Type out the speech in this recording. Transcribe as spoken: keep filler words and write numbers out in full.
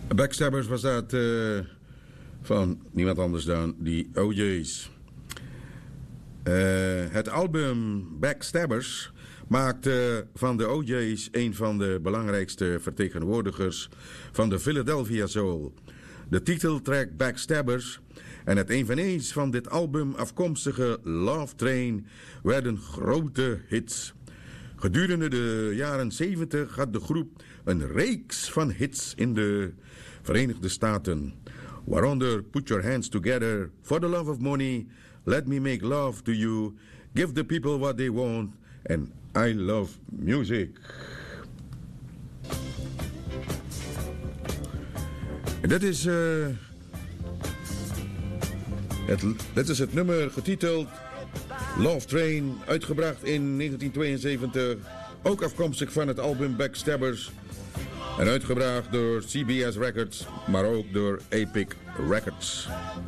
Backstabbers was dat uh, van niemand anders dan die O J's. Uh, het album Backstabbers maakte van de O J's een van de belangrijkste vertegenwoordigers van de Philadelphia Soul. De titeltrack Backstabbers en het eveneens van dit album afkomstige Love Train werden grote hits. Gedurende de jaren zeventig had de groep een reeks van hits in de Verenigde Staten, waaronder Put Your Hands Together, For the Love of Money, Let Me Make Love to You, Give the People What They Want en I Love Music. En dit is, uh, het, dit is het nummer getiteld Love Train, uitgebracht in negentien tweeënzeventig, ook afkomstig van het album Backstabbers en uitgebracht door C B S Records, maar ook door Epic Records.